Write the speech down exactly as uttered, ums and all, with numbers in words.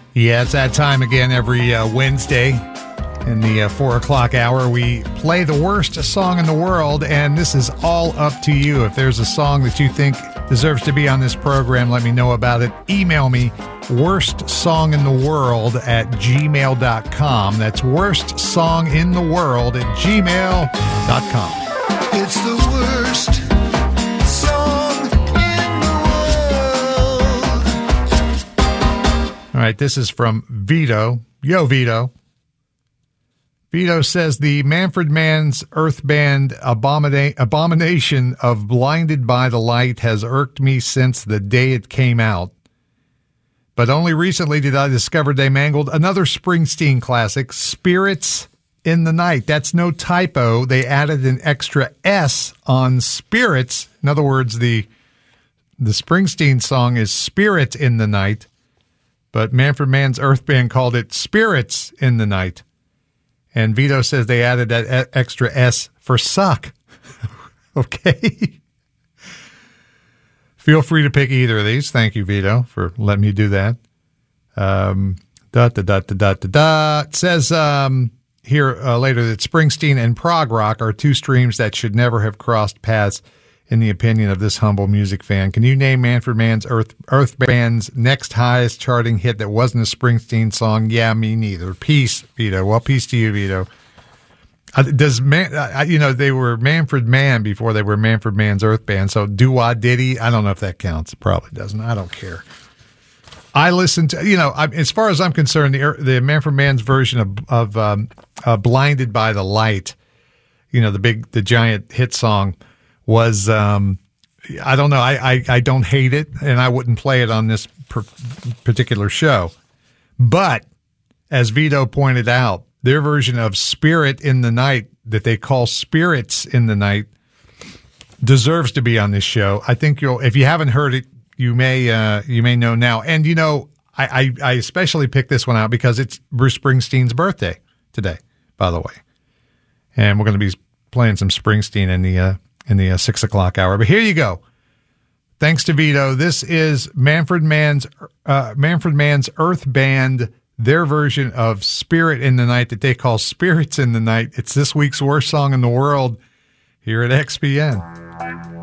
Yeah, it's that time again every uh, Wednesday in the uh, four o'clock hour. We play the worst song in the world, and this is all up to you. If there's a song that you think deserves to be on this program, let me know about it. Email me, worst song in the world at gmail dot com. That's worst song in the world at gmail dot com. It's the worst song in the world. All right, this is from Vito. Yo, Vito. Vito says the Manfred Mann's Earth Band abomina- abomination of Blinded by the Light has irked me since the day it came out. But only recently did I discover they mangled another Springsteen classic, Spirits in the Night. That's no typo. They added an extra S on Spirits. In other words, the the Springsteen song is Spirit in the Night, but Manfred Mann's Earth Band called it Spirits in the Night. And Vito says they added that extra S for suck. Okay. Feel free to pick either of these. Thank you, Vito, for letting me do that. Um, da, da, da, da, da, da, da. It says um, here uh, later that Springsteen and prog rock are two streams that should never have crossed paths in the opinion of this humble music fan. Can you name Manfred Mann's Earth, Earth Band's next highest charting hit that wasn't a Springsteen song? Yeah, me neither. Peace, Vito. Well, peace to you, Vito. Uh, does Man, uh, you know, they were Manfred Mann before they were Manfred Mann's Earth Band, so Do-Wah Diddy, I don't know if that counts. It probably doesn't. I don't care. I listen to, you know, I, as far as I'm concerned, the, the Manfred Mann's version of, of um, uh, Blinded by the Light, you know, the big, the giant hit song, was, um, I don't know, I, I, I don't hate it, and I wouldn't play it on this per- particular show. But, as Vito pointed out, their version of Spirit in the Night, that they call Spirits in the Night, deserves to be on this show. I think you'll, if you haven't heard it, you may uh, you may know now. And, you know, I, I, I especially picked this one out because it's Bruce Springsteen's birthday today, by the way. And we're going to be playing some Springsteen in the uh, in the uh, six o'clock hour. But here you go. Thanks to Vito. This is Manfred Mann's uh, Manfred Mann's Earth Band, their version of Spirit in the Night that they call Spirits in the Night. It's this week's worst song in the world here at X P N.